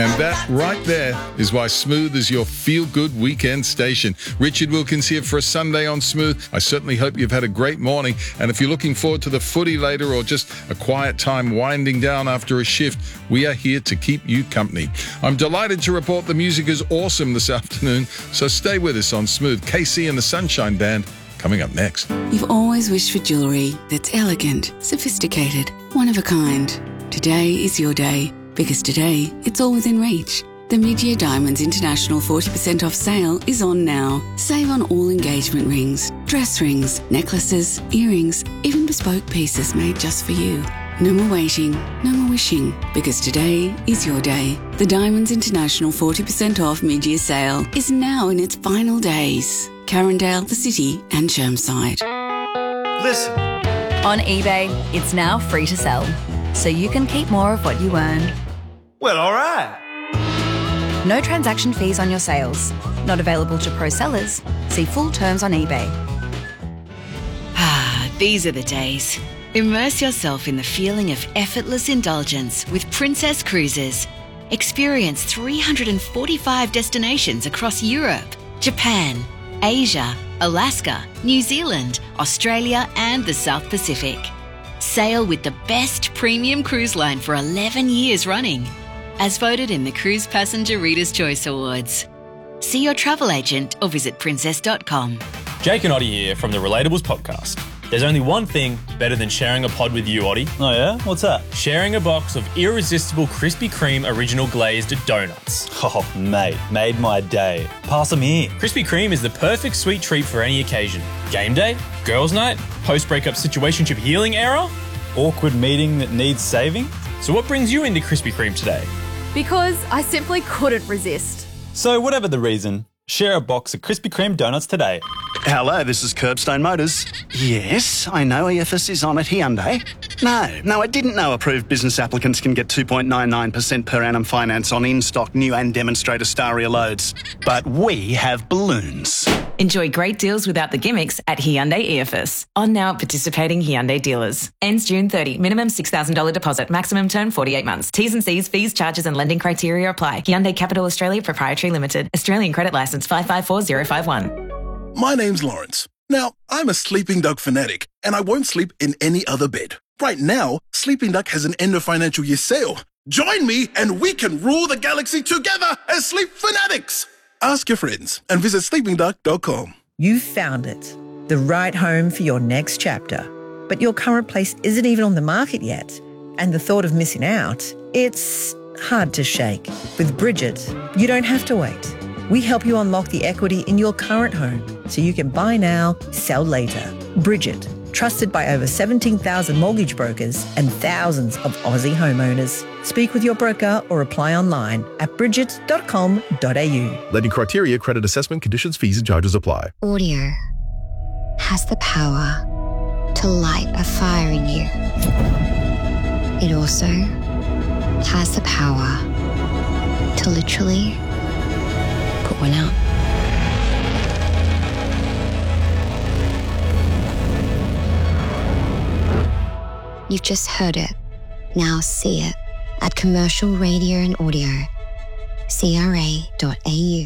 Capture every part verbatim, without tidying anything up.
And that right there is why Smooth is your feel-good weekend station. Richard Wilkins here for a Sunday on Smooth. I certainly hope you've had a great morning. And if you're looking forward to the footy later or just a quiet time winding down after a shift, we are here to keep you company. I'm delighted to report the music is awesome this afternoon, so stay with us on Smooth. K C and the Sunshine Band coming up next. You've always wished for jewellery that's elegant, sophisticated, one of a kind. Today is your day, because today it's all within reach. The Mid-Year Diamonds International forty percent off sale is on now. Save on all engagement rings, dress rings, necklaces, earrings, even bespoke pieces made just for you. No more waiting, no more wishing, because today is your day. The Diamonds International forty percent off mid-year sale is now in its final days. Carindale, the City and Chermside. Listen. On eBay, it's now free to sell, so you can keep more of what you earn. Well, all right. No transaction fees on your sales. Not available to pro sellers. See full terms on eBay. Ah, these are the days. Immerse yourself in the feeling of effortless indulgence with Princess Cruises. Experience three hundred forty-five destinations across Europe, Japan, Asia, Alaska, New Zealand, Australia and the South Pacific. Sail with the best premium cruise line for eleven years running, as voted in the Cruise Passenger Reader's Choice Awards. See your travel agent or visit princess dot com. Jake and Oddie here from the Relatables podcast. There's only one thing better than sharing a pod with you, Oddie. Oh yeah? What's that? Sharing a box of irresistible Krispy Kreme original glazed donuts. Oh, mate, made my day. Pass them here. Krispy Kreme is the perfect sweet treat for any occasion. Game day, girls' night, post-breakup situationship healing era, awkward meeting that needs saving. So what brings you into Krispy Kreme today? Because I simply couldn't resist. So whatever the reason, share a box of Krispy Kreme donuts today. Hello, this is Curbstone Motors. Yes, I know E F S is on at Hyundai. No, no, I didn't know approved business applicants can get two point nine nine percent per annum finance on in-stock new and demonstrator Staria loads. But we have balloons. Enjoy great deals without the gimmicks at Hyundai E F S. On now at participating Hyundai dealers. Ends June thirtieth. Minimum six thousand dollars deposit. Maximum term forty-eight months. T's and C's, fees, charges and lending criteria apply. Hyundai Capital Australia Proprietary Limited. Australian Credit Licence five five four zero five one. My name's Lawrence. Now, I'm a Sleeping Dog fanatic, and I won't sleep in any other bed. Right now, Sleeping Duck has an end of financial year sale. Join me and we can rule the galaxy together as sleep fanatics. Ask your friends and visit sleeping duck dot com. You've found it, the right home for your next chapter. But your current place isn't even on the market yet. And the thought of missing out, it's hard to shake. With Bridget, you don't have to wait. We help you unlock the equity in your current home so you can buy now, sell later. Bridget, trusted by over seventeen thousand mortgage brokers and thousands of Aussie homeowners. Speak with your broker or apply online at bridget dot com dot a u. Lending criteria, credit assessment, conditions, fees and charges apply. Audio has the power to light a fire in you. It also has the power to literally put one out. You've just heard it. Now see it at Commercial Radio and Audio, c r a dot a u.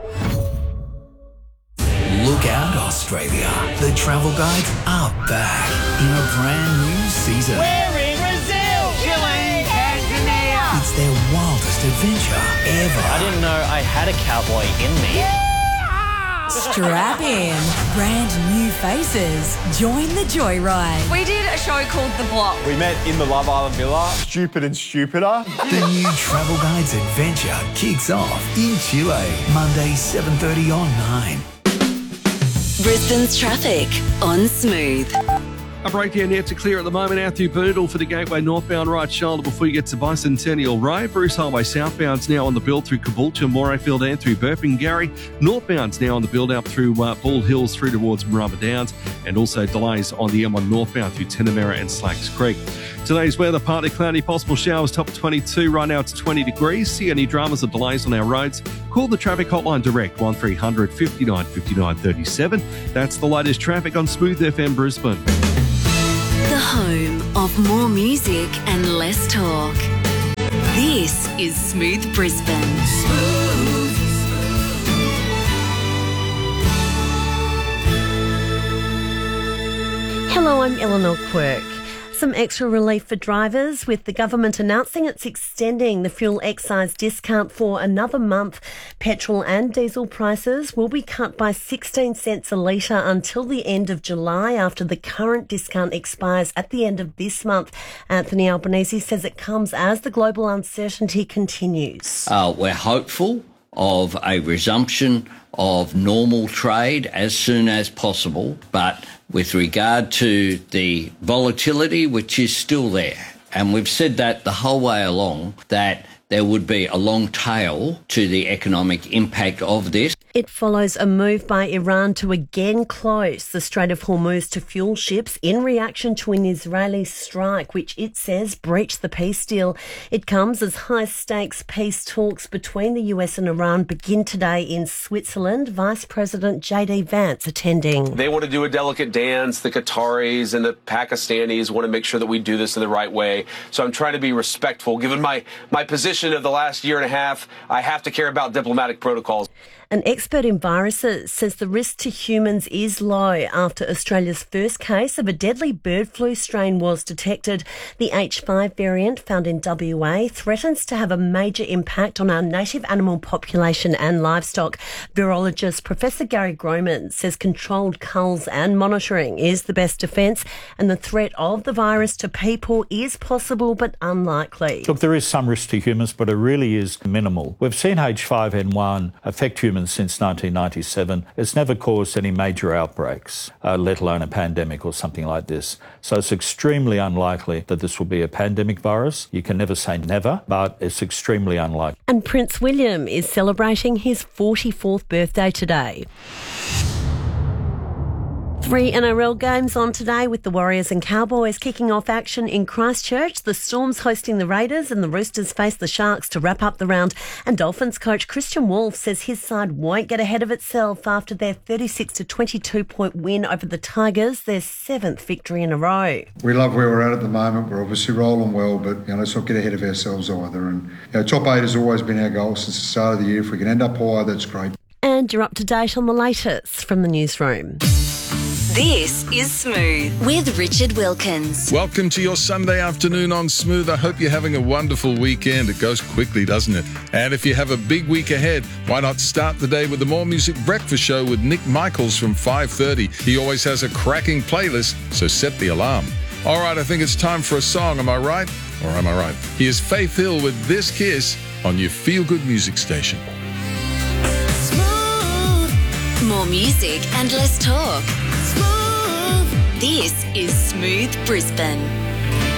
Look out, Australia. The travel guides are back in a brand new season. We're in Brazil, Chile, Tanzania. It's their wildest adventure ever. I didn't know I had a cowboy in me. Yeah! Strap in. Brand new faces. Join the joyride. We did a show called The Block. We met in the Love Island Villa. Stupid and stupider. The new Travel Guides adventure kicks off in Chile, Monday, seven thirty on nine. Brisbane's traffic on Smooth. A breakdown yet to clear at the moment out through Boondall for the Gateway northbound right shoulder before you get to Bicentennial Road. Bruce Highway southbound's now on the build through Caboolture, Morayfield and through Burpengary. Northbound's now on the build up through uh, Bald Hills through towards Marama Downs, and also delays on the M one northbound through Tenamera and Slacks Creek. Today's weather, partly cloudy, possible showers, top twenty-two. Right now it's twenty degrees. See any dramas or delays on our roads? Call the traffic hotline direct, one three hundred fifty-nine fifty-nine thirty-seven. That's the latest traffic on Smooth F M Brisbane. The home of more music and less talk. This is Smooth Brisbane. Hello, I'm Eleanor Quirk. Some extra relief for drivers, with the government announcing it's extending the fuel excise discount for another month. Petrol and diesel prices will be cut by sixteen cents a litre until the end of July, after the current discount expires at the end of this month. Anthony Albanese says it comes as the global uncertainty continues. Uh, we're hopeful of a resumption of normal trade as soon as possible, but with regard to the volatility, which is still there, and we've said that the whole way along, that there would be a long tail to the economic impact of this. It follows a move by Iran to again close the Strait of Hormuz to fuel ships in reaction to an Israeli strike, which it says breached the peace deal. It comes as high-stakes peace talks between the U S and Iran begin today in Switzerland. Vice President J D Vance attending. They want to do a delicate dance. The Qataris and the Pakistanis want to make sure that we do this in the right way. So I'm trying to be respectful. Given my, my position of the last year and a half, I have to care about diplomatic protocols. An expert in viruses says the risk to humans is low after Australia's first case of a deadly bird flu strain was detected. The H five variant found in W A threatens to have a major impact on our native animal population and livestock. Virologist Professor Gary Groman says controlled culls and monitoring is the best defence, and the threat of the virus to people is possible but unlikely. Look, there is some risk to humans, but it really is minimal. We've seen H five N one affect humans since nineteen ninety-seven. It's never caused any major outbreaks, uh, let alone a pandemic or something like this. So it's extremely unlikely that this will be a pandemic virus. You can never say never, but it's extremely unlikely. And Prince William is celebrating his forty-fourth birthday today. Three N R L games on today, with the Warriors and Cowboys kicking off action in Christchurch. The Storms hosting the Raiders, and the Roosters face the Sharks to wrap up the round. And Dolphins coach Christian Wolf says his side won't get ahead of itself after their thirty-six to twenty-two point win over the Tigers, their seventh victory in a row. We love where we're at at the moment. We're obviously rolling well, but you know, let's not get ahead of ourselves either. And you know, top eight has always been our goal since the start of the year. If we can end up higher, that's great. And you're up to date on the latest from the newsroom. This is Smooth with Richard Wilkins. Welcome to your Sunday afternoon on Smooth. I hope you're having a wonderful weekend. It goes quickly, doesn't it? And if you have a big week ahead, why not start the day with the More Music Breakfast Show with Nick Michaels from five thirty. He always has a cracking playlist, so set the alarm. All right, I think it's time for a song. Am I right? Or am I right? Here's Faith Hill with This Kiss on your feel-good music station. More music and less talk. Smooth. This is Smooth Brisbane.